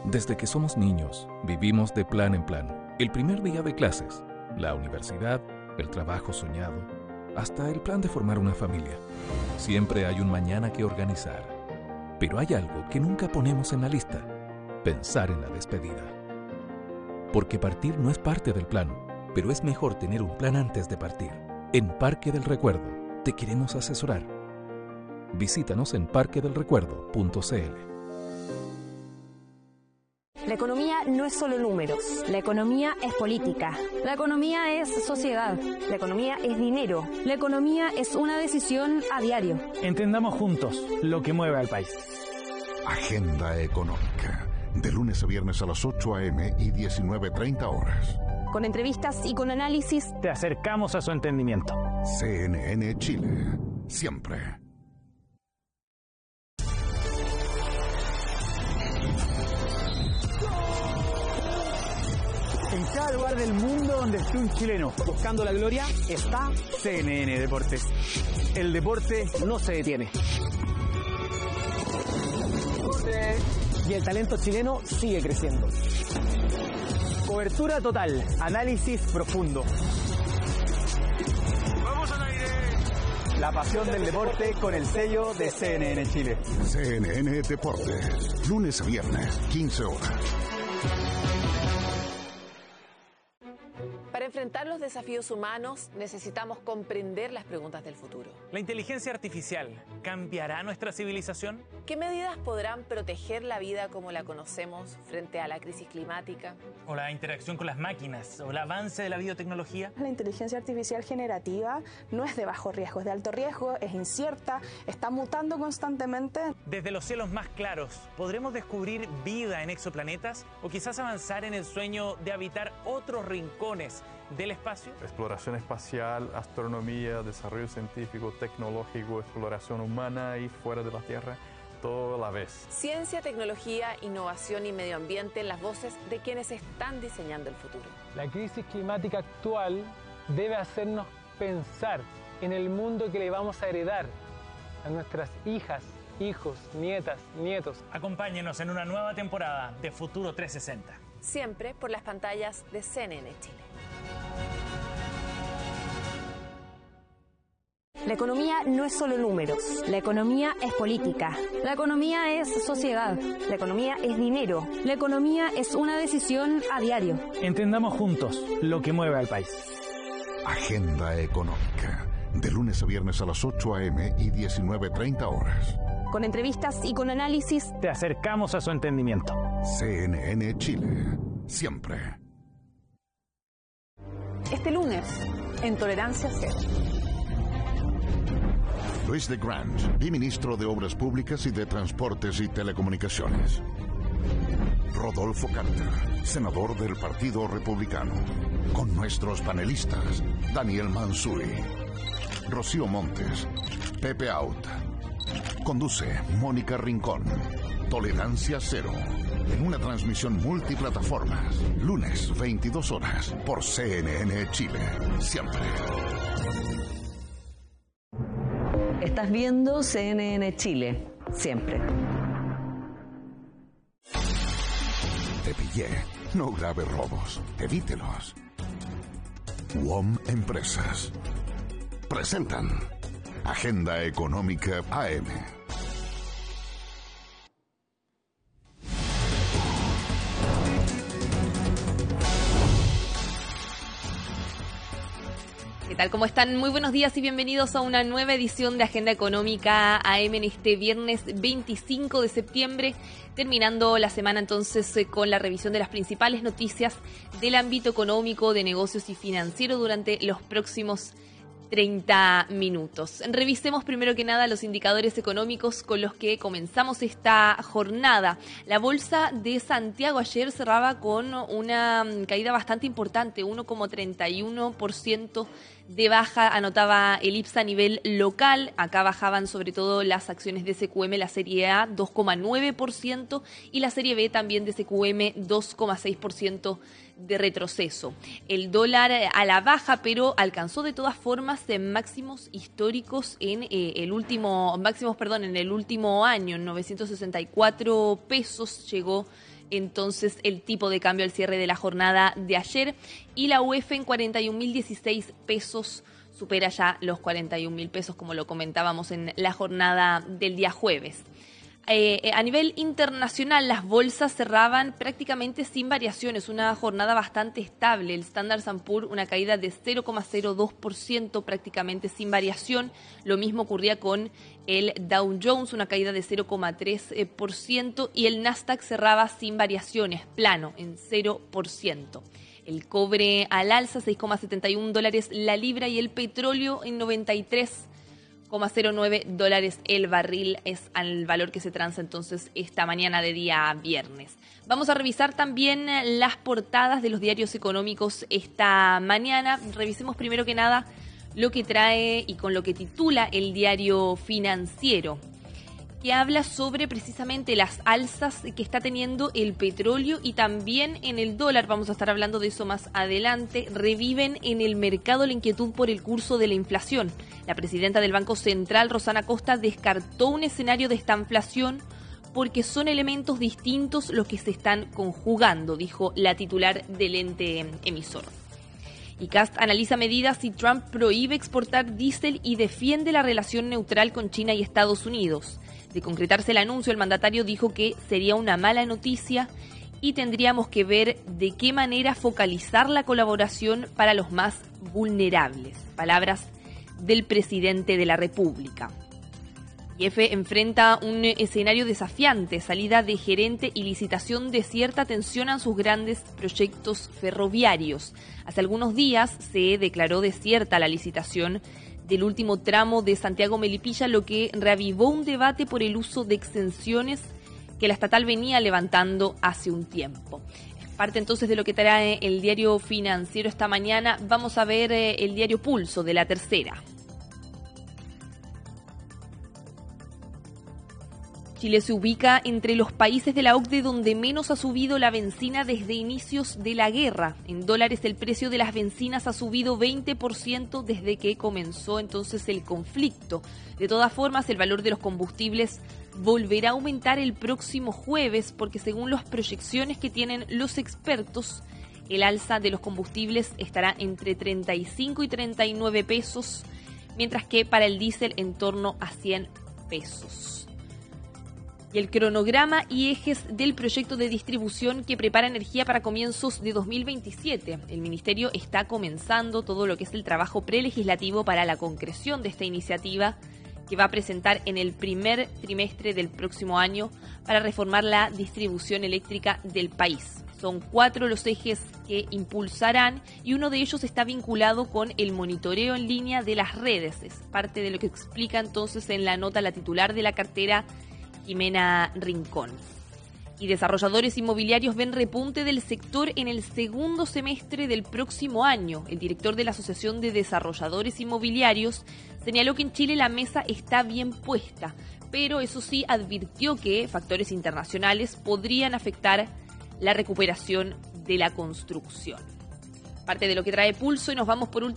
Desde que somos niños, vivimos de plan en plan. El primer día de clases, la universidad, el trabajo soñado, hasta el plan de formar una familia. Siempre hay un mañana que organizar. Pero hay algo que nunca ponemos en la lista: pensar en la despedida. Porque partir no es parte del plan, pero es mejor tener un plan antes de partir. En Parque del Recuerdo te queremos asesorar. Visítanos en parquedelrecuerdo.cl. La economía no es solo números. La economía es política. La economía es sociedad. La economía es dinero. La economía es una decisión a diario. Entendamos juntos lo que mueve al país. Agenda Económica. De lunes a viernes a las 8 a.m. y 19:30 horas. Con entrevistas y con análisis. Te acercamos a su entendimiento. CNN Chile. Siempre. En cada lugar del mundo donde esté un chileno buscando la gloria, está CNN Deportes. El deporte no se detiene. Y el talento chileno sigue creciendo. Cobertura total, análisis profundo. ¡Vamos al aire! La pasión del deporte con el sello de CNN Chile. CNN Deportes. Lunes a viernes, 15 horas. Para enfrentar los desafíos humanos, necesitamos comprender las preguntas del futuro. ¿La inteligencia artificial cambiará nuestra civilización? ¿Qué medidas podrán proteger la vida como la conocemos frente a la crisis climática? ¿O la interacción con las máquinas? ¿O el avance de la biotecnología? La inteligencia artificial generativa no es de bajo riesgo, es de alto riesgo, es incierta, está mutando constantemente. Desde los cielos más claros, ¿podremos descubrir vida en exoplanetas? ¿O quizás avanzar en el sueño de habitar otros rincones del espacio? Exploración espacial, astronomía, desarrollo científico, tecnológico, exploración humana y fuera de la Tierra, todo a la vez. Ciencia, tecnología, innovación y medio ambiente en las voces de quienes están diseñando el futuro. La crisis climática actual debe hacernos pensar en el mundo que le vamos a heredar a nuestras hijas, hijos, nietas, nietos. Acompáñenos en una nueva temporada de Futuro 360. Siempre por las pantallas de CNN Chile. La economía no es solo números. La economía es política. La economía es sociedad. La economía es dinero. La economía es una decisión a diario. Entendamos juntos lo que mueve al país. Agenda Económica. De lunes a viernes a las 8 a.m. y 19:30 horas. Con entrevistas y con análisis. Te acercamos a su entendimiento. CNN Chile. Siempre. Este lunes, en Tolerancia Cero. Luis de Grange, ministro de Obras Públicas y de Transportes y Telecomunicaciones. Rodolfo Carter, senador del Partido Republicano. Con nuestros panelistas, Daniel Mansuy, Rocío Montes, Pepe Out. Conduce Mónica Rincón. Tolerancia Cero. En una transmisión multiplataformas. Lunes, 22 horas. Por CNN Chile. Siempre. Estás viendo CNN Chile. Siempre. Te pillé. No grave robos. Evítelos. WOM Empresas presentan Agenda Económica AM. ¿Qué tal? ¿Cómo están? Muy buenos días y bienvenidos a una nueva edición de Agenda Económica AM en este viernes 25 de septiembre, terminando la semana entonces con la revisión de las principales noticias del ámbito económico, de negocios y financiero durante los próximos 30 minutos. Revisemos primero que nada los indicadores económicos con los que comenzamos esta jornada. La bolsa de Santiago ayer cerraba con una caída bastante importante, 1,31% de baja, anotaba el IPSA a nivel local. Acá bajaban sobre todo las acciones de SQM, la serie A 2,9% y la serie B también de SQM 2,6% de retroceso. El dólar a la baja, pero alcanzó de todas formas máximos históricos en el último año, en 964 pesos llegó entonces el tipo de cambio al cierre de la jornada de ayer, y la UF en 41.016 pesos, supera ya los 41.000 pesos, como lo comentábamos en la jornada del día jueves. A nivel internacional, las bolsas cerraban prácticamente sin variaciones, una jornada bastante estable. El Standard & Poor's, una caída de 0,02%, prácticamente sin variación. Lo mismo ocurría con el Dow Jones, una caída de 0,3%, y el Nasdaq cerraba sin variaciones, plano, en 0%. El cobre al alza, $6,71 la libra, y el petróleo en 93,09 dólares el barril es el valor que se transa entonces esta mañana de día viernes. Vamos a revisar también las portadas de los diarios económicos esta mañana. Revisemos primero que nada lo que trae y con lo que titula el Diario Financiero, que habla sobre precisamente las alzas que está teniendo el petróleo y también en el dólar. Vamos a estar hablando de eso más adelante. Reviven en el mercado la inquietud por el curso de la inflación. La presidenta del Banco Central, Rosana Costa, descartó un escenario de estanflación porque son elementos distintos los que se están conjugando, dijo la titular del ente emisor. Y Cast analiza medidas si Trump prohíbe exportar diésel y defiende la relación neutral con China y Estados Unidos. De concretarse el anuncio, el mandatario dijo que sería una mala noticia y tendríamos que ver de qué manera focalizar la colaboración para los más vulnerables. Palabras del presidente de la República. IF enfrenta un escenario desafiante, salida de gerente y licitación desierta tensionan sus grandes proyectos ferroviarios. Hace algunos días se declaró desierta la licitación del último tramo de Santiago-Melipilla, lo que reavivó un debate por el uso de exenciones que la estatal venía levantando hace un tiempo. Es parte entonces de lo que trae el Diario Financiero esta mañana. Vamos a ver el diario Pulso de La Tercera. Chile se ubica entre los países de la OCDE donde menos ha subido la bencina desde inicios de la guerra. En dólares, el precio de las bencinas ha subido 20% desde que comenzó entonces el conflicto. De todas formas, el valor de los combustibles volverá a aumentar el próximo jueves porque según las proyecciones que tienen los expertos, el alza de los combustibles estará entre 35 y 39 pesos, mientras que para el diésel en torno a 100 pesos. Y el cronograma y ejes del proyecto de distribución que prepara energía para comienzos de 2027. El Ministerio está comenzando todo lo que es el trabajo prelegislativo para la concreción de esta iniciativa que va a presentar en el primer trimestre del próximo año para reformar la distribución eléctrica del país. Son 4 los ejes que impulsarán y uno de ellos está vinculado con el monitoreo en línea de las redes. Es parte de lo que explica entonces en la nota la titular de la cartera, Jimena Rincón. Y desarrolladores inmobiliarios ven repunte del sector en el segundo semestre del próximo año. El director de la Asociación de Desarrolladores Inmobiliarios señaló que en Chile la mesa está bien puesta, pero eso sí advirtió que factores internacionales podrían afectar la recuperación de la construcción. Parte de lo que trae Pulso y nos vamos por último